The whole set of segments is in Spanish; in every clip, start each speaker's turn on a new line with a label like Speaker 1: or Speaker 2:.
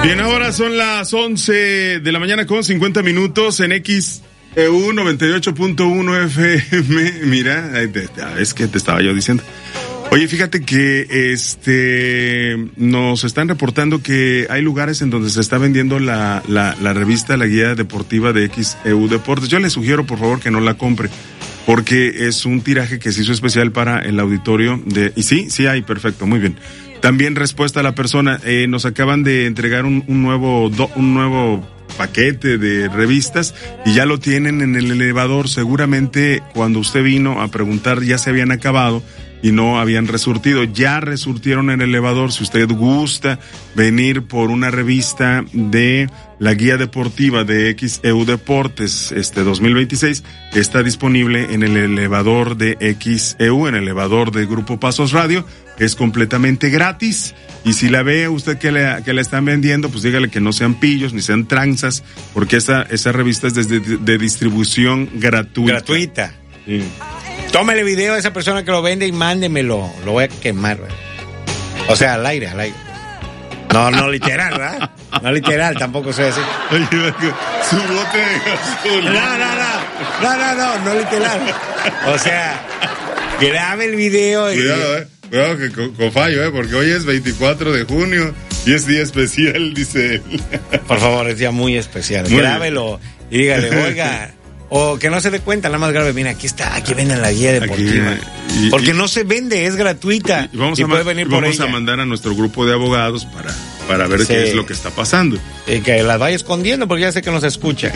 Speaker 1: Bien, ahora son las 11 de la mañana con 50 minutos en XEU 98.1 FM. Mira, es que te estaba yo diciendo. Oye, fíjate que nos están reportando que hay lugares en donde se está vendiendo la revista, la guía deportiva de XEU Deportes. Yo le sugiero, por favor, que no la compre, porque es un tiraje que se hizo especial para el auditorio de... Y sí hay, perfecto, muy bien. También respuesta a la persona, nos acaban de entregar un nuevo paquete de revistas y ya lo tienen en el elevador. Seguramente cuando usted vino a preguntar ya se habían acabado y no habían resurtido. Ya resurtieron en el elevador. Si usted gusta venir por una revista de la guía deportiva de XEU Deportes 2026, está disponible en el elevador de XEU, en el elevador de Grupo Pasos Radio. Es completamente gratis. Y si la ve usted que la están vendiendo, pues dígale que no sean pillos ni sean tranzas, porque esa revista es de distribución gratuita. Sí.
Speaker 2: Tómale video a esa persona que lo vende y mándemelo. Lo voy a quemar, ¿verdad? O sea, al aire. No literal, ¿verdad? No literal, tampoco soy así.
Speaker 1: Oye, su bote de gasolina.
Speaker 2: No literal. O sea, grabe el video.
Speaker 1: Cuidado que con fallo, porque hoy es 24 de junio y es día especial, dice él.
Speaker 2: Por favor, es día muy especial. Grábelo y dígale, oiga... O que no se dé cuenta, nada más grave, mira, aquí venden la guía deportiva. Porque no se vende, es gratuita.
Speaker 1: Y vamos a mandar a nuestro grupo de abogados para ver qué es lo que está pasando.
Speaker 2: Y que las vaya escondiendo, porque ya sé que nos escucha.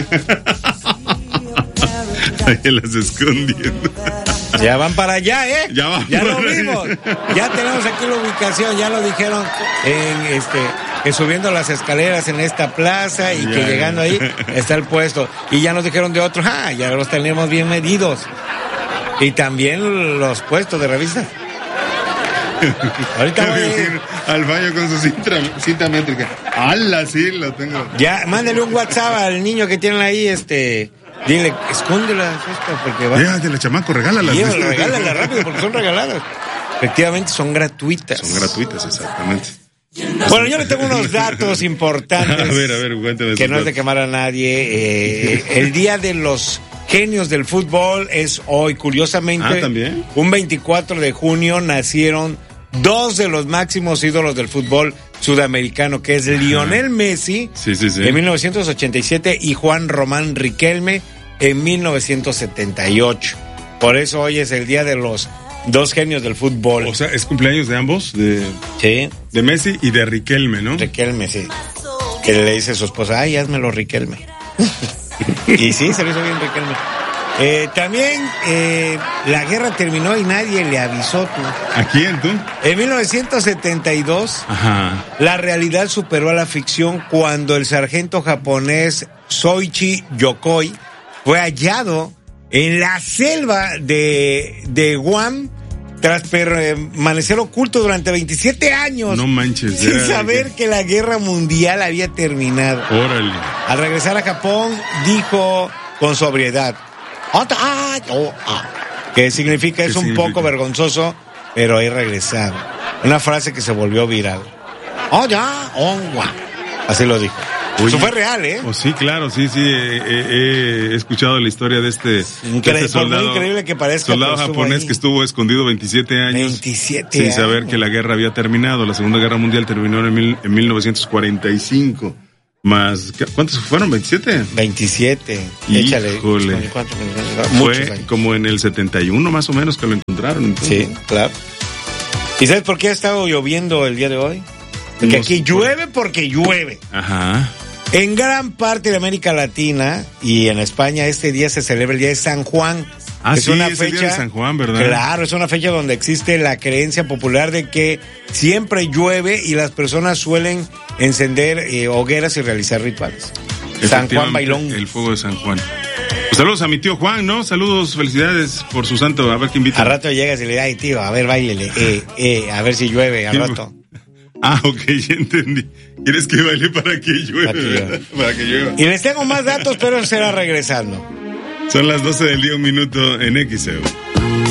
Speaker 1: Ahí las escondiendo.
Speaker 2: Ya van para allá, ¿eh? Ya lo vimos. Ya tenemos aquí la ubicación, ya lo dijeron que subiendo las escaleras en esta plaza y que llegando ahí está el puesto. Y ya nos dijeron de otros, ya los tenemos bien medidos. Y también los puestos de revistas. Ahorita voy a ir
Speaker 1: al baño con su cinta métrica. ¡Hala, sí, lo tengo!
Speaker 2: Ya, mándale un WhatsApp al niño que tienen ahí, dile, escóndelas porque va.
Speaker 1: Llévatela, chamaco, regálalas.
Speaker 2: Regálalas rápido porque son regaladas. Efectivamente, son gratuitas.
Speaker 1: Son gratuitas, exactamente.
Speaker 2: Bueno, yo le tengo unos datos importantes.
Speaker 1: A ver, cuéntame.
Speaker 2: Que no es de quemar a nadie. El día de los genios del fútbol es hoy, curiosamente.
Speaker 1: ¿También?
Speaker 2: Un 24 de junio nacieron dos de los máximos ídolos del fútbol sudamericano, que es Lionel Messi, en 1987, y Juan Román Riquelme en 1978. Por eso hoy es el día de los dos genios del fútbol.
Speaker 1: O sea, ¿es cumpleaños de ambos?
Speaker 2: Sí.
Speaker 1: De Messi y de Riquelme, ¿no?
Speaker 2: Riquelme, sí. Que le dice a su esposa, házmelo Riquelme. Y sí, se lo hizo bien Riquelme. También la guerra terminó y nadie le avisó, tú.
Speaker 1: ¿A quién, tú?
Speaker 2: En 1972, la realidad superó a la ficción cuando el sargento japonés Soichi Yokoi fue hallado en la selva de Guam tras permanecer oculto durante 27 años.
Speaker 1: No manches.
Speaker 2: Sin saber que la guerra mundial había terminado.
Speaker 1: Órale.
Speaker 2: Al regresar a Japón, dijo con sobriedad, que significa es un poco vergonzoso, pero he regresado. Una frase que se volvió viral. Así lo dijo.
Speaker 1: Oye,
Speaker 2: eso fue real, ¿eh?
Speaker 1: Sí, claro, sí, he escuchado la historia de este soldado.
Speaker 2: Muy increíble que parezca.
Speaker 1: Soldado japonés que estuvo escondido 27 años. Sin saber que la guerra había terminado. La Segunda Guerra Mundial terminó en 1945. Más, ¿cuántos fueron? ¿27?
Speaker 2: 27.
Speaker 1: Échale. Híjole. Fue como en el 71 más o menos que lo encontraron.
Speaker 2: Entonces. Sí, claro. ¿Y sabes por qué ha estado lloviendo el día de hoy? Porque aquí llueve porque llueve.
Speaker 1: Ajá.
Speaker 2: En gran parte de América Latina y en España este día se celebra el día de San Juan.
Speaker 1: Es una fecha, el día de San Juan, ¿verdad?
Speaker 2: Claro, es una fecha donde existe la creencia popular de que siempre llueve y las personas suelen encender hogueras y realizar rituales. San Juan Bailón.
Speaker 1: El fuego de San Juan. Pues saludos a mi tío Juan, ¿no? Saludos, felicidades por su santo. A ver qué invita.
Speaker 2: Al rato llegas y le das, tío, a ver, báilele. A ver si llueve al rato.
Speaker 1: Ok, ya entendí. ¿Quieres que baile para que llueva? Para que llueva.
Speaker 2: Y les tengo más datos, pero será regresando.
Speaker 1: Son las 12 del día, 1 minuto en XEU.